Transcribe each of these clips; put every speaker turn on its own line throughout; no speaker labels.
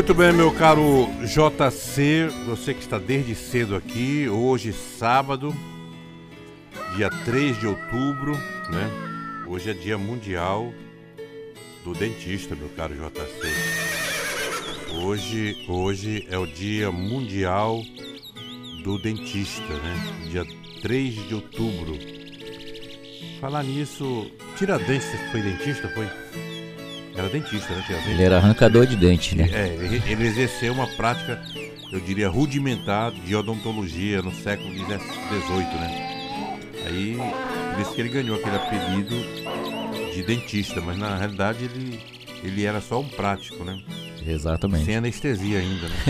Muito bem, meu caro JC, você que está desde cedo aqui, hoje sábado, dia 3 de outubro, né? Hoje é dia mundial do dentista, meu caro JC. Hoje é o dia mundial do dentista, né? Dia 3 de outubro. Falar nisso, Tiradentes foi dentista, foi? Era dentista, né? Tiradentes.
Ele era arrancador de dente, né?
Ele exerceu uma prática, eu diria, rudimentar de odontologia no século XVIII, né? Aí, por isso que ele ganhou aquele apelido de dentista, mas na realidade ele era só um prático, né?
Exatamente.
Sem anestesia ainda, né?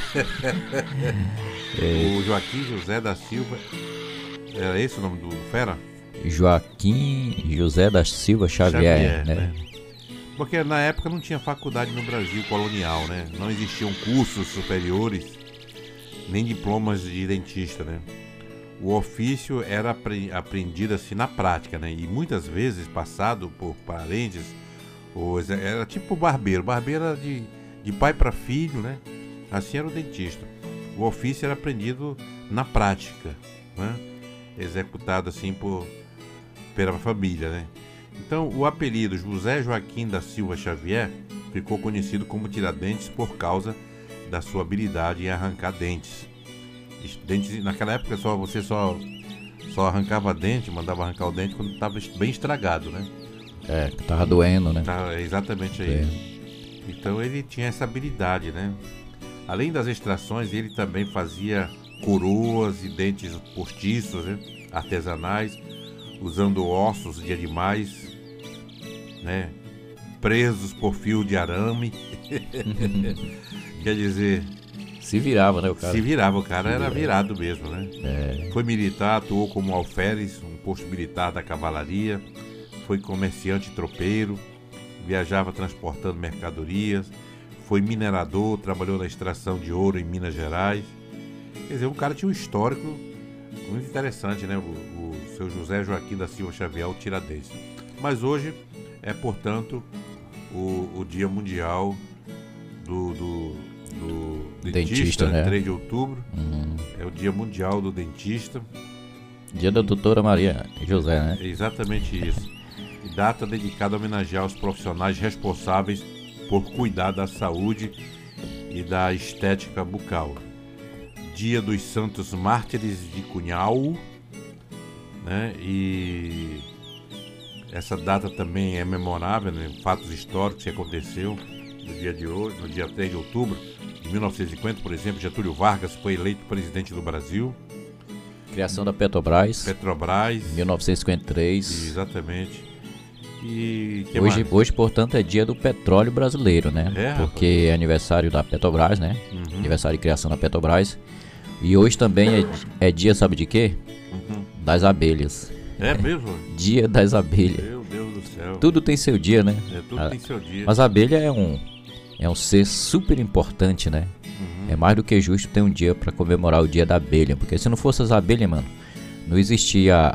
O Joaquim José da Silva, era esse o nome do fera?
Joaquim José da Silva Xavier, né?
Porque na época não tinha faculdade no Brasil colonial, né? Não existiam cursos superiores, nem diplomas de dentista, né? O ofício era aprendido assim na prática, né? E muitas vezes passado por parentes, era tipo barbeiro. Barbeiro era de pai para filho, né? Assim era o dentista. O ofício era aprendido na prática, né? Executado assim pela família, né? Então, o apelido José Joaquim da Silva Xavier ficou conhecido como Tiradentes por causa da sua habilidade em arrancar dentes. Naquela época você só arrancava dente, mandava arrancar o dente quando estava bem estragado, né?
Que tava doendo, né?
Exatamente aí. Então ele tinha essa habilidade, né? Além das extrações, ele também fazia coroas e dentes postiços, né? Artesanais, usando ossos de animais, né? Presos por fio de arame. Quer dizer,
se virava, né, o cara?
Se virava, o cara era virado mesmo, né? Foi militar, atuou como alferes, um posto militar da cavalaria, foi comerciante tropeiro, viajava transportando mercadorias, foi minerador, trabalhou na extração de ouro em Minas Gerais. Quer dizer, o cara tinha um histórico muito interessante, né? O seu José Joaquim da Silva Xavier, o Tiradentes. Mas hoje é, portanto, o Dia Mundial do dentista, né? 3 de outubro. É o Dia Mundial do Dentista.
Dia da doutora Maria José, né?
É exatamente isso. E data dedicada a homenagear os profissionais responsáveis por cuidar da saúde e da estética bucal. Dia dos Santos Mártires de Cunhal, né? E essa data também é memorável, né? Fatos históricos que aconteceu no dia de hoje, no dia 3 de outubro de 1950, por exemplo, Getúlio Vargas foi eleito presidente do Brasil.
Criação da Petrobras. 1953.
Exatamente. E
hoje, portanto, é dia do petróleo brasileiro, né? Porque é aniversário da Petrobras, né? Aniversário de criação da Petrobras. E hoje também é dia, sabe de quê? Das abelhas.
É mesmo?
Dia das abelhas.
Meu Deus do céu.
Tudo tem seu dia, né?
Tudo tem seu dia.
Mas a abelha é um ser super importante, né? É mais do que justo ter um dia para comemorar o dia da abelha. Porque se não fosse as abelhas, mano, não existia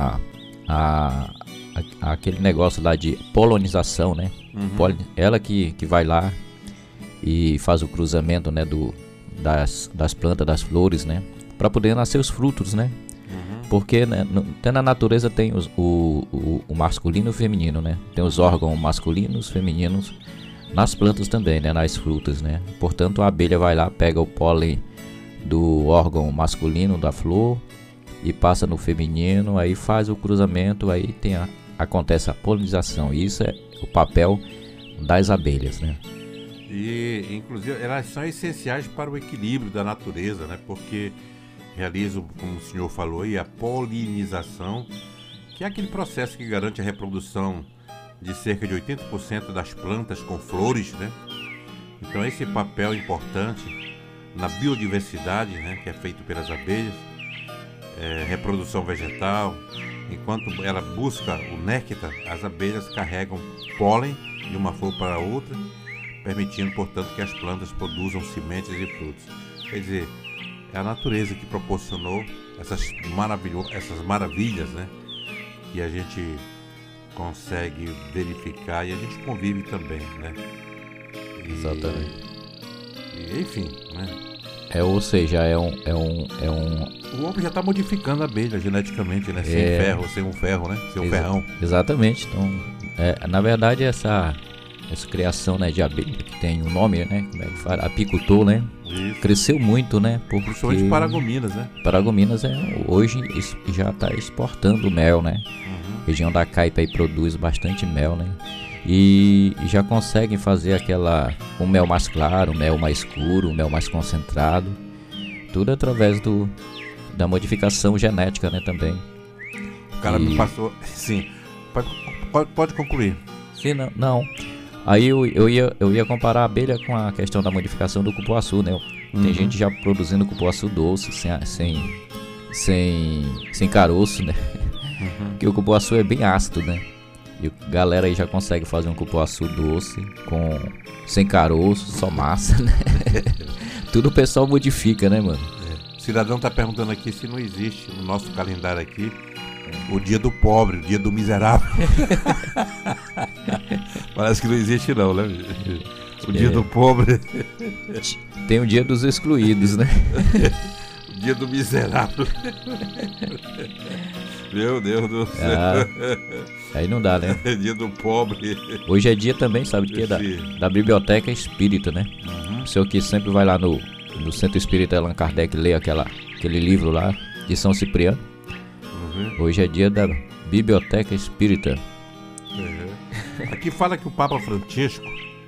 aquele negócio lá de polinização, né? Ela que vai lá e faz o cruzamento, né, das plantas, das flores, né? Para poder nascer os frutos, né? Porque, né, até na natureza tem o masculino e o feminino, né? Tem os órgãos masculinos, femininos, nas plantas também, né? Nas frutas, né? Portanto, a abelha vai lá, pega o pólen do órgão masculino da flor e passa no feminino, aí faz o cruzamento, aí acontece a polinização. E isso é o papel das abelhas, né?
E, inclusive, elas são essenciais para o equilíbrio da natureza, né? Porque realizam, como o senhor falou aí, a polinização, que é aquele processo que garante a reprodução de cerca de 80% das plantas com flores, né? Então esse papel importante na biodiversidade, né, que é feito pelas abelhas, reprodução vegetal, enquanto ela busca o néctar, as abelhas carregam pólen de uma flor para outra, permitindo, portanto, que as plantas produzam sementes e frutos. Quer dizer, é a natureza que proporcionou essas maravilhas, né? Que a gente consegue verificar e a gente convive também, né?
Exatamente.
enfim, né?
Ou seja, é um...
O homem já está modificando a abelha geneticamente, né? Sem ferro, sem um ferro, né? Sem um ferrão.
Exatamente. Então, na verdade, essa criação, né, de abelha, que tem um nome, né? Como é que fala? Apicultor, né?
Isso.
Cresceu muito, né?
Principalmente Paragominas, né?
Paragominas hoje já está exportando mel, né? A região da Caipa aí produz bastante mel, né? E já conseguem fazer um mel mais claro, um mel mais escuro, um mel mais concentrado. Tudo através da modificação genética, né, também.
O cara me passou... Sim. Pode concluir.
Sim, não. Aí eu ia comparar a abelha com a questão da modificação do cupuaçu, né? Tem gente já produzindo cupuaçu doce, sem caroço, né? Porque o cupuaçu é bem ácido, né? E a galera aí já consegue fazer um cupuaçu doce, sem caroço, só massa, né? Tudo o pessoal modifica, né, mano?
O cidadão tá perguntando aqui se não existe no nosso calendário aqui o dia do pobre, o dia do miserável. Parece que não existe não, né? O dia do pobre.
Tem o dia dos excluídos, né?
O dia do miserável. Meu Deus do céu.
Aí não dá, né?
Dia do pobre.
Hoje é dia também, sabe de quê? Da Biblioteca Espírita, né? O senhor que sempre vai lá no Centro Espírita Allan Kardec ler aquele livro lá de São Cipriano. Hoje é dia da Biblioteca Espírita.
Aqui fala que o Papa Francisco,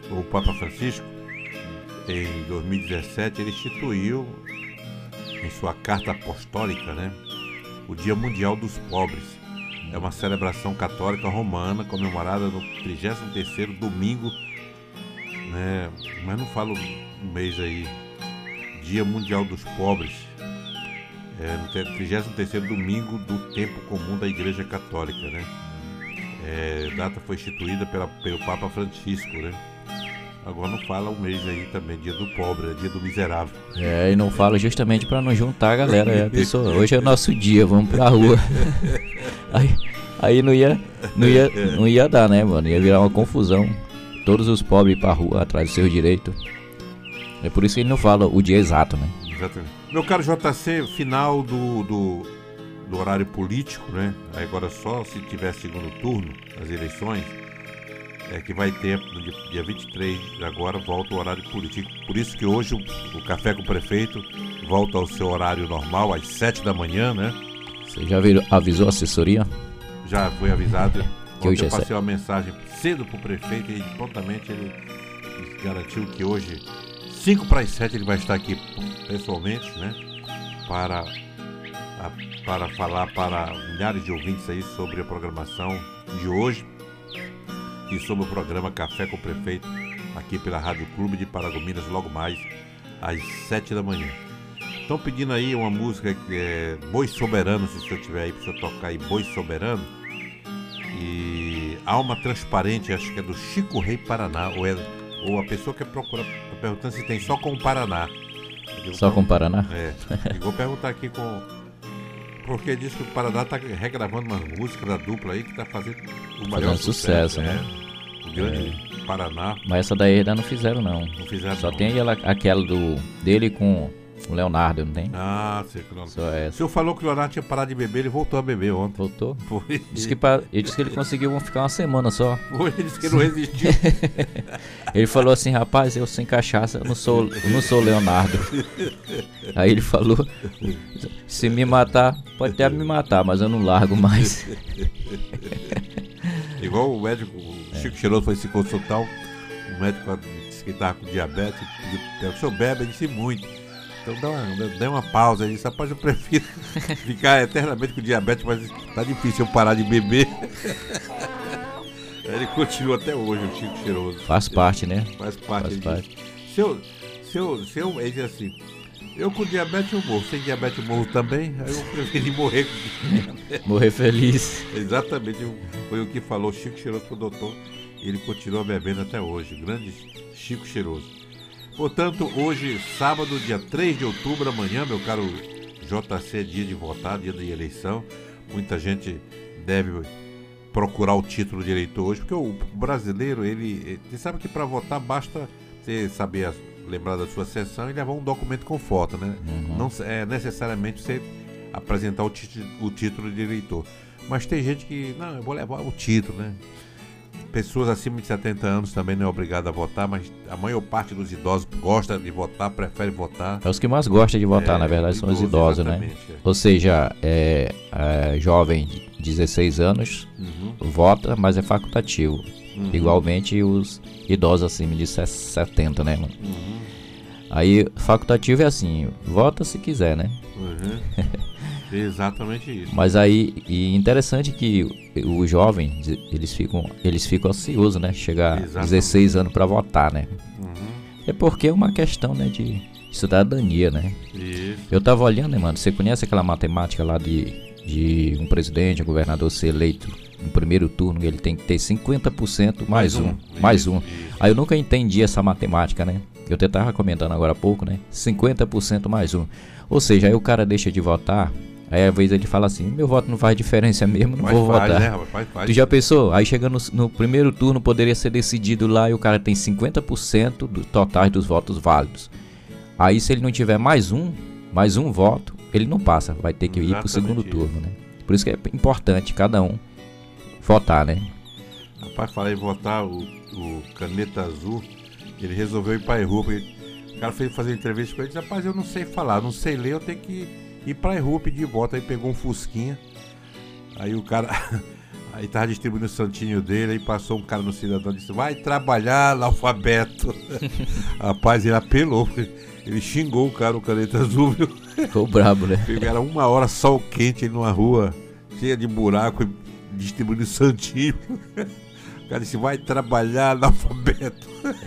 em 2017, ele instituiu em sua carta apostólica, né, o Dia Mundial dos Pobres. É uma celebração católica romana comemorada no 33º domingo, né, mas não fala o mês aí. Dia Mundial dos Pobres. No 33º domingo do tempo comum da Igreja Católica, né? A data foi instituída pelo Papa Francisco, né? Agora não fala o mês aí também, dia do pobre, dia do miserável.
E não fala justamente para não juntar a galera. A pessoa, hoje é nosso dia, vamos pra rua. Aí não ia dar, né, mano? Ia virar uma confusão. Todos os pobres ir pra rua atrás do seu direito. É por isso que ele não fala o dia exato, né?
Exatamente. Meu caro JC, final do horário político, né? Agora só se tiver segundo turno, as eleições, que vai ter, no dia 23 de agora, volta o horário político. Por isso que hoje o Café com o Prefeito volta ao seu horário normal, às 7 da manhã, né?
Você já avisou a assessoria?
Já foi avisado.
Hoje
eu passei uma mensagem cedo pro prefeito e prontamente ele garantiu que hoje, 5 para as 7, ele vai estar aqui pessoalmente, né? Para falar para milhares de ouvintes aí sobre a programação de hoje e sobre o programa Café com o Prefeito aqui pela Rádio Clube de Paragominas, logo mais às 7 da manhã. Estão pedindo aí uma música que é Boi Soberano, se o senhor tiver aí para o senhor tocar aí, Boi Soberano. E Alma Transparente, acho que é do Chico Rei Paraná, ou a pessoa que procura, tá perguntando se tem só com o Paraná.
Só com o Paraná?
Eu vou perguntar aqui porque diz que o Paraná tá regravando umas músicas da dupla aí que tá fazendo o maior sucesso,
né?
O grande Paraná.
Mas essa daí ainda não fizeram, não.
Não fizeram.
Só tem aquela dele com o Leonardo, não tem?
Ah, sei que não.
Só essa.
O senhor falou que o Leonardo tinha parado de beber, ele voltou a beber ontem.
Voltou?
Foi.
Ele disse que ele conseguiu ficar uma semana só.
Foi, ele disse que não resistiu.
Ele falou assim, rapaz, eu sem cachaça, eu não sou Leonardo. Aí ele falou, se me matar, pode até me matar, mas eu não largo mais.
Igual o médico, o Chico Cheiroso foi se consultar, o médico disse que estava com diabetes, o senhor bebe? Ele disse muito. Então dá uma pausa aí, rapaz, eu prefiro ficar eternamente com diabetes, mas tá difícil eu parar de beber. Ele continua até hoje, o Chico Cheiroso.
Faz parte, né?
Faz parte. Se eu ele diz assim, eu com diabetes eu morro, sem diabetes eu morro também, aí eu preferi morrer com diabetes.
Morrer feliz.
Exatamente, foi o que falou Chico Cheiroso pro doutor, e ele continua bebendo até hoje, o grande Chico Cheiroso. Portanto, hoje, sábado, dia 3 de outubro, amanhã, meu caro JC, dia de votar, dia de eleição. Muita gente deve procurar o título de eleitor hoje, porque o brasileiro, ele sabe que para votar basta você saber lembrar da sua sessão e levar um documento com foto, né? Não é necessariamente você apresentar o título de eleitor. Mas tem gente que, não, eu vou levar o título, né? Pessoas acima de 70 anos também não é obrigada a votar, mas a maior parte dos idosos gosta de votar, prefere votar.
É os que mais gostam de votar, na verdade, são os idosos, né? Ou seja, jovem de 16 anos vota, mas é facultativo. Igualmente os idosos acima de 70, né, mano? Aí, facultativo é assim, vota se quiser, né?
Exatamente isso.
Mas aí, e interessante que os jovens, eles ficam ansiosos, né? Chegar a 16 anos para votar, né? É porque é uma questão, né, de cidadania, né?
Isso.
Eu tava olhando, né, mano? Você conhece aquela matemática lá de um presidente, um governador ser eleito no primeiro turno, ele tem que ter 50% mais um. Isso. Aí eu nunca entendi essa matemática, né? Eu até tava comentando agora há pouco, né? 50% mais um. Ou seja, aí o cara deixa de votar. Aí às vezes ele fala assim, meu voto não faz diferença mesmo, não vou votar.
Né, faz.
Tu já pensou? Aí chegando no primeiro turno poderia ser decidido lá e o cara tem 50% do total dos votos válidos. Aí se ele não tiver mais um voto, ele não passa, vai ter que ir pro segundo turno, né? Por isso que é importante cada um votar, né?
Rapaz, falei em votar, o Caneta Azul, ele resolveu ir pra Errupa. O cara fez fazer entrevista com ele e disse, rapaz, eu não sei falar, não sei ler, eu tenho que ir pra Errupa pedir voto. Aí pegou um fusquinha, aí o cara aí tava distribuindo o santinho dele, aí passou um cara no cidadão e disse, vai trabalhar, analfabeto. Rapaz, ele apelou, ele xingou o cara, o Caneta Azul, viu?
Ficou brabo, né?
Era 1 hora sol quente aí numa rua cheia de buraco, distribuindo santinho. O cara disse, vai trabalhar, analfabeto.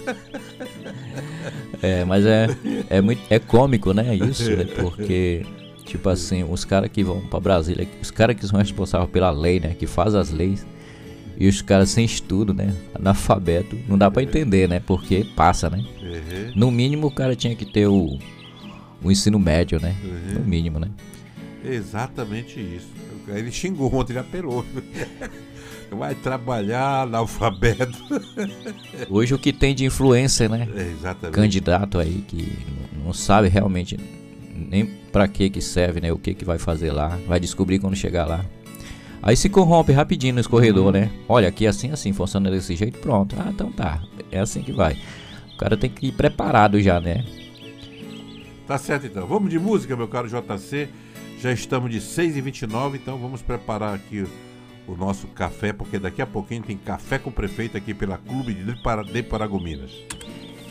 Mas é cômico, né? Isso, né? Porque, tipo assim, os caras que vão pra Brasília, os caras que são responsáveis pela lei, né? Que fazem as leis, e os caras sem estudo, né? Analfabeto, não dá pra entender, né? Porque passa, né? No mínimo o cara tinha que ter o ensino médio, né? No mínimo, né?
Exatamente isso. Ele xingou ontem, ele apelou. Vai trabalhar, analfabeto.
Hoje o que tem de influência, né?
Exatamente.
Candidato aí que não sabe realmente nem pra que serve, né? O que vai fazer lá. Vai descobrir quando chegar lá. Aí se corrompe rapidinho no escorredor, né? Olha, aqui assim, funciona desse jeito, pronto. Ah, então tá. É assim que vai. O cara tem que ir preparado já, né?
Tá certo então. Vamos de música, meu caro JC. Já estamos de 6h29, então vamos preparar aqui o nosso café, porque daqui a pouquinho tem Café com o Prefeito aqui pela Clube de Paragominas.